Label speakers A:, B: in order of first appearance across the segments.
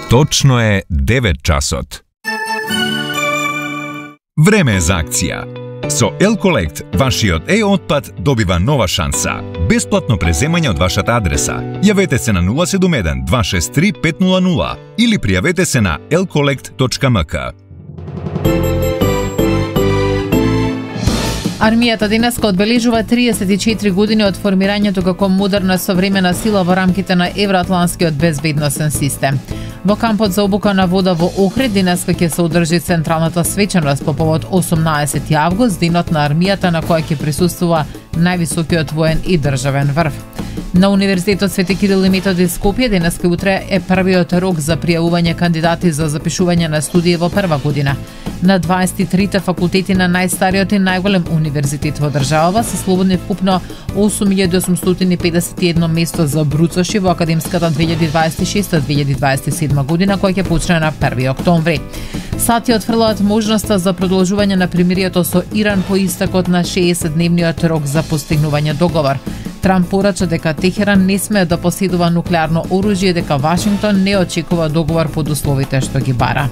A: Точно е 9 часот. Време е за акција. Со Елколект, вашиот отпад добива нова шанса. Бесплатно преземање од вашата адреса. Јавете се на 071 263 500 или пријавете се на elkolekt.mk.
B: Армијата денеска одбележува 34 години од формирањето како модерна современа сила во рамките на евроатланскиот безбедносен систем. Во кампот за обука на вода во Охрид денеска ќе се одржи централната свеченост по повод 18 август, денот на армијата на која ќе присуствува највисокиот воен и државен врв. На Универзитетот Свети Кирил и Методи Скопје денеска и утре е првиот рок за пријавување кандидати за запишување на студии во прва година. На 23 факултети на најстариот и најголем универзитет во државава се слободни вкупно 8851 место за бруцоши во академската 2026-2027 година, која ќе почне на 1 октомври. САД отфрлаат можноста за продолжување на примирието со Иран по истекот на 60-дневниот рок за постигнување договор. Трамп порача дека Техеран не смее да поседува нуклеарно оружје, дека Вашингтон не очекува договор под условите што ги бара.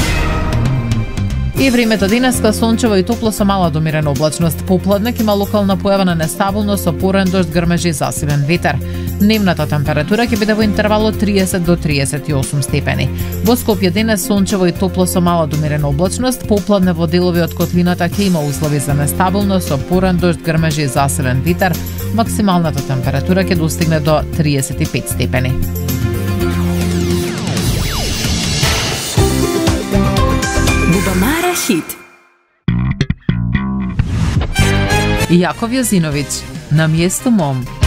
B: И времето денеска сончево и топло со мала до умерена облачност. Попладнек има локална појава на нестабилност со порен дожд, грмежи и засилен ветер. Дневната температура ќе биде во интервал од 30 до 38 степени. Во Скопје денес сончево и топло со мала до умерена облачност. Попладне во делови од котлината ќе има услови за нестабилност со порен дожд, грмежи и засилен ветер. Максималната температура ќе достигне до 35 степени.
C: Бубамара хит.
B: Јаков Јазиновиќ, на место мом.